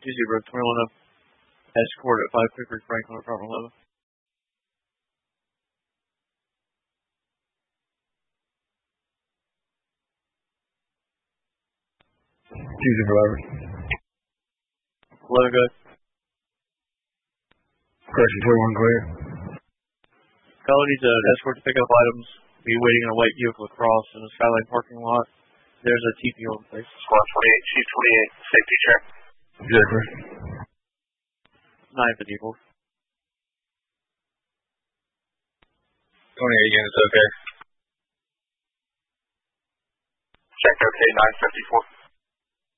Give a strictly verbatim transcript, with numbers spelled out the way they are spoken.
Zebra, twenty-one up, escort at five Quick Creek Franklin, apartment eleven. Two Zebra eleven. eleven good. Correction, twenty-one clear. Caller needs an escort to pick up items. Be waiting in a white vehicle across in the Skyline parking lot. There's a T P O in place. Squad twenty-eight, Chief twenty-eight, safety check. Zebra. nine fifty-four. twenty-eight units, okay. Check, okay, nine fifty-four.